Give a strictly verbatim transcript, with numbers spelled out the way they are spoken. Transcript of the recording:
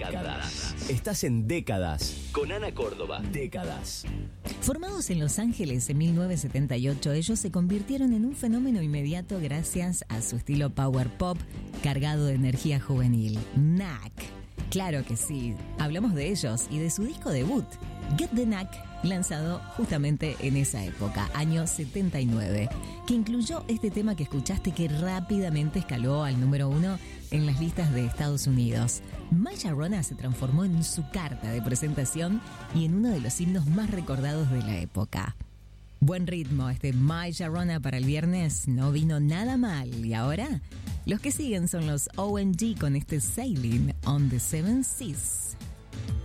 Décadas. Estás en Décadas con Ana Córdoba. Décadas. Formados en Los Ángeles en mil novecientos setenta y ocho, ellos se convirtieron en un fenómeno inmediato gracias a su estilo power pop cargado de energía juvenil. Knack. Claro que sí, hablamos de ellos y de su disco debut, Get the Knack, lanzado justamente en esa época, año setenta y nueve, que incluyó este tema que escuchaste que rápidamente escaló al número uno en las listas de Estados Unidos. My Sharona se transformó en su carta de presentación y en uno de los himnos más recordados de la época. Buen ritmo, este My Sharona para el viernes no vino nada mal. Y ahora, los que siguen son los O M G con este Sailing on the Seven Seas.